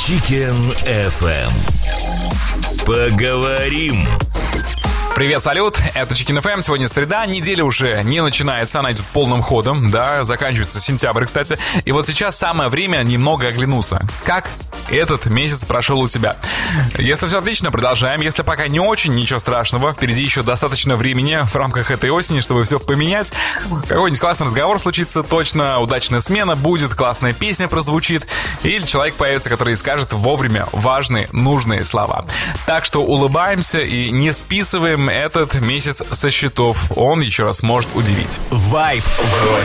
Chicken FM. Поговорим. Привет, салют, это Chicken FM, сегодня среда, неделя уже не начинается, она идет полным ходом, да, заканчивается сентябрь, кстати. И вот сейчас самое время немного оглянуться. Как этот месяц прошел у тебя? Если все отлично, продолжаем. Если пока не очень, ничего страшного, впереди еще достаточно времени в рамках этой осени, чтобы все поменять. Какой-нибудь классный разговор случится точно, удачная смена будет, классная песня прозвучит, или человек появится, который скажет вовремя важные, нужные слова. Так что улыбаемся и не списываем этот месяц со счетов. Он еще раз может удивить. Вайб в